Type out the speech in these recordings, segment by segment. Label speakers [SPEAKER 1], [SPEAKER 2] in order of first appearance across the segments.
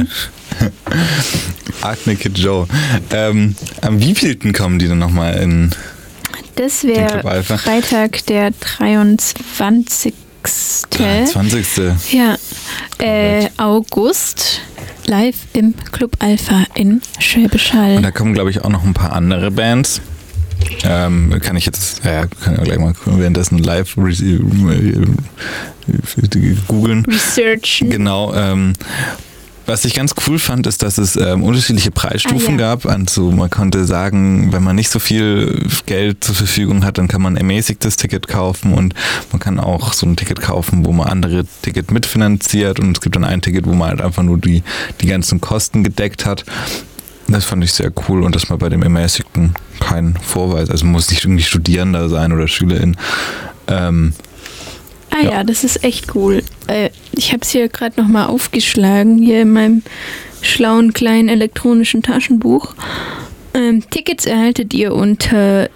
[SPEAKER 1] Acne Kid Joe. Am wievielten kommen die denn nochmal in
[SPEAKER 2] Das wäre Freitag, der 23.
[SPEAKER 1] 23.
[SPEAKER 2] Ja, August. Live im Club Alpha in Schwäbisch Hall.
[SPEAKER 1] Und da kommen, glaube ich, auch noch ein paar andere Bands. Kann ich jetzt, kann ich gleich mal währenddessen live googeln.
[SPEAKER 2] Researchen.
[SPEAKER 1] Genau. Was ich ganz cool fand, ist, dass es unterschiedliche Preisstufen gab. Also man konnte sagen, wenn man nicht so viel Geld zur Verfügung hat, dann kann man ein ermäßigtes Ticket kaufen und man kann auch so ein Ticket kaufen, wo man andere Ticket mitfinanziert und es gibt dann ein Ticket, wo man halt einfach nur die ganzen Kosten gedeckt hat. Das fand ich sehr cool und dass man bei dem ermäßigten keinen Vorweis, also man muss nicht irgendwie Studierender sein oder Schülerin.
[SPEAKER 2] Ja, das ist echt cool. Ich habe es hier gerade nochmal aufgeschlagen, hier in meinem schlauen kleinen elektronischen Taschenbuch. Tickets erhaltet ihr unter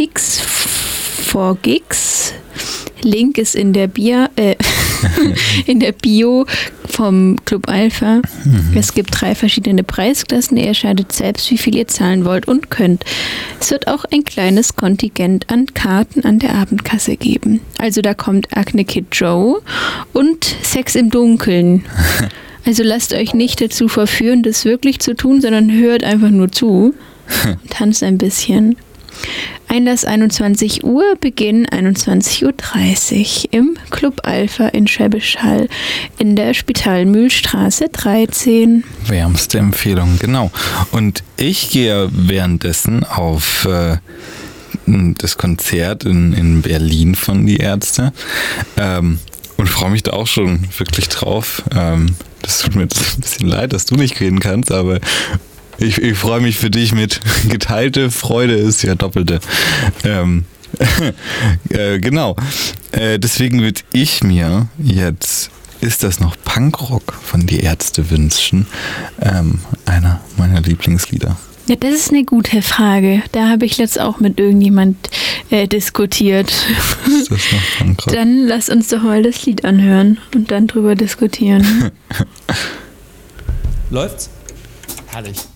[SPEAKER 2] Tix4Gigs. Link ist in der in der Bio vom Club Alpha. Es gibt 3 verschiedene Preisklassen. Ihr entscheidet selbst, wie viel ihr zahlen wollt und könnt. Es wird auch ein kleines Kontingent an Karten an der Abendkasse geben. Also da kommt Acne Kid Joe und Sex im Dunkeln. Also lasst euch nicht dazu verführen, das wirklich zu tun, sondern hört einfach nur zu und tanzt ein bisschen. Einlass 21 Uhr, Beginn 21.30 Uhr im Club Alpha in Schwäbisch Hall in der Spitalmühlstraße 13.
[SPEAKER 1] Wärmste Empfehlung, genau. Und ich gehe währenddessen auf das Konzert in Berlin von Die Ärzte und freue mich da auch schon wirklich drauf. Das tut mir jetzt ein bisschen leid, dass du nicht reden kannst, aber ich freue mich für dich mit. Geteilte Freude ist ja doppelte. Genau. Deswegen würde ich mir jetzt Ist das noch Punkrock von Die Ärzte wünschen. Einer meiner Lieblingslieder.
[SPEAKER 2] Ja, das ist eine gute Frage. Da habe ich letztens auch mit irgendjemand diskutiert.
[SPEAKER 1] Ist das noch Punkrock?
[SPEAKER 2] Dann lass uns doch mal das Lied anhören und dann drüber diskutieren.
[SPEAKER 3] Läuft's? Herrlich.